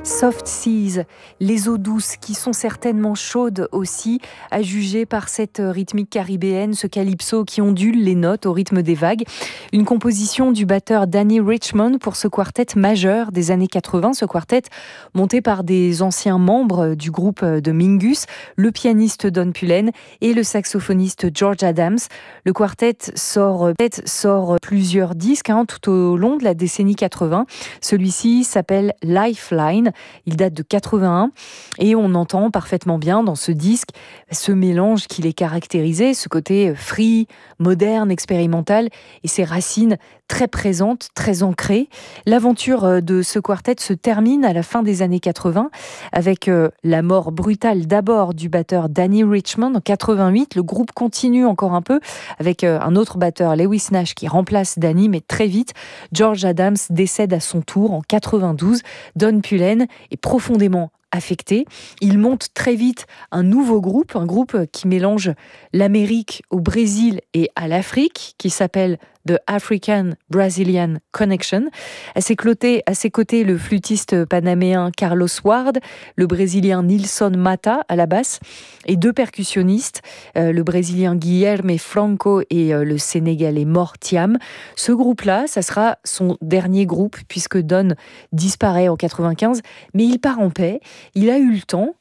Soft Seas, les eaux douces qui sont certainement chaudes aussi, à juger par cette rythmique caribéenne, ce calypso qui ondule les notes au rythme des vagues. Une composition du batteur Danny Richmond pour ce quartet majeur des années 80, ce quartet monté par des anciens membres du groupe de Mingus, le pianiste Don Pullen et le saxophoniste George Adams. Le quartet sort plusieurs disques tout au long de la décennie 80. Celui-ci s'appelle Lifeline. Il date de 81 et on entend parfaitement bien dans ce disque ce mélange qui les caractérisait, ce côté free, moderne, expérimental et ses racines très présentes, très ancrées. L'aventure de ce quartet se termine à la fin des années 80 avec la mort brutale d'abord du batteur Danny Richmond en 88. Le groupe continue encore un peu avec un autre batteur, Lewis Nash, qui remplace Danny, mais très vite, George Adams décède à son tour en 92. Don Pullen est profondément affecté. Il monte très vite un nouveau groupe, un groupe qui mélange l'Amérique au Brésil et à l'Afrique, qui s'appelle The African Brazilian Connection. À ses côtés, le flûtiste panaméen Carlos Ward, le brésilien Nilson Mata à la basse et deux percussionnistes, le brésilien Guilherme Franco et le sénégalais Mor Thiam. Ce groupe-là, ça sera son dernier groupe puisque Don disparaît en 95, mais il part en paix. Il a eu le temps